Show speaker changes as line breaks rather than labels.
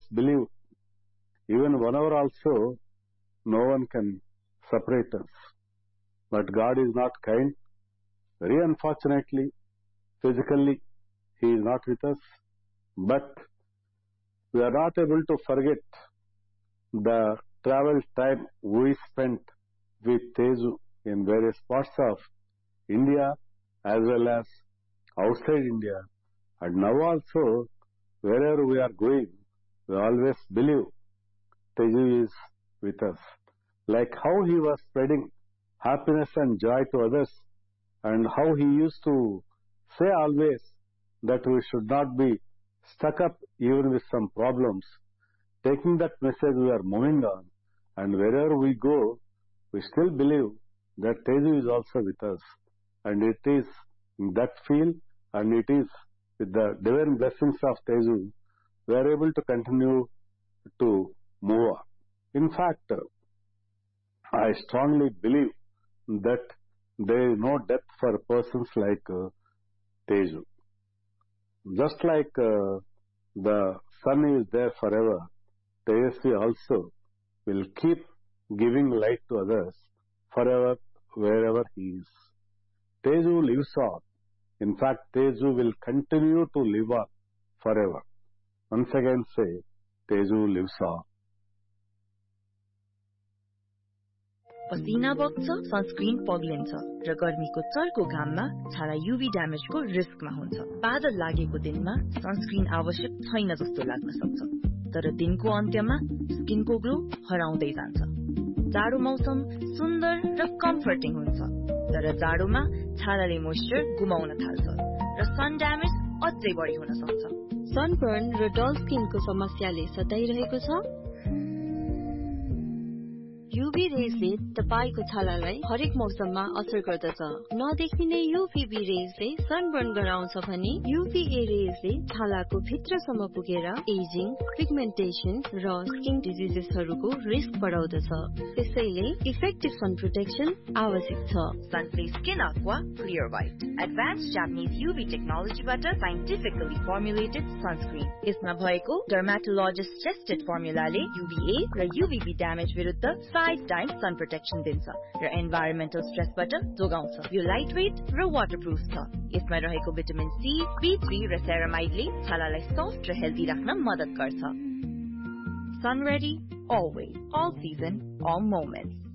believe, even 1 hour also, no one can separate us. But God is not kind. Very unfortunately, physically, He is not with us. But we are not able to forget the travel time we spent with Teju in various parts of India as well as outside India. And now also, wherever we are going, we always believe Teju is with us. Like how he was spreading happiness and joy to others, and how he used to say always that we should not be stuck up even with some problems. Taking that message, we are moving on, and wherever we go, we still believe that Teju is also with us. And it is in that field, and it is with the divine blessings of Teju, we are able to continue to move on. In fact, I strongly believe that there is no death for persons like Teju. Just like the sun is there forever, Tejasvi also will keep giving light to others forever, wherever he is. Teju lives on. In fact, Teju will continue to live on forever. Once again say, Teju lives on.
पसीना बग्छ, sunscreen पग्लिन्छ र गर्मीको चर्को घाममा छाला UV ड्यामेजको रिस्कमा हुन्छ। बादल लागेको दिनमा sunscreen आवश्यक छैन जस्तो लाग्न सक्छ, तर दिनको अन्त्यमा स्किनको ग्लो हराउँदै जान्छ। जाडो मौसम सुन्दर र कम्फर्टिङ हुन्छ, तर जाडोमा छालाले मोइस्चर गुमाउन थाल्छ र सन ड्यामेज अझै बढी हुन सक्छ।
सनबर्न र डल स्किनको समस्याले सताइरहेको छ? यूवी रेजले तपाईको छालालाई हरेक मौसममा असर गर्दछ। नदेखिने यूवीबी रेजले सनबर्न गराउँछ भने यूवीए रेजले छालाको भित्रसम्म पुगेर एजिङ, पिगमेन्टेसन र स्किन डिजिजेसहरूको रिस्क बढाउँदछ। त्यसैले इफेक्टिभ सन प्रोटेक्सन आवश्यक छ।
सनप्ले skin aqua clear white, advanced Japanese UV टेक्नोलोजीबाट scientifically formulated sunscreen. यसमा भएको डर्माटोलोजिस्ट टेस्टेड फर्मुलाले यूवीए र यूवीबी ड्यामेज विरुद्ध 5 times sun protection दिन्छ र environmental stressबाट जोगाउँछ। यो लाइट वेट र वाटरप्रुफ छ। यसमा रहेको भिटामिन सी, B3 र सेरामाइडले छालालाई सफ्ट र हेल्दी राख्न मद्दत गर्छ। Sun ready always, all season, all moments.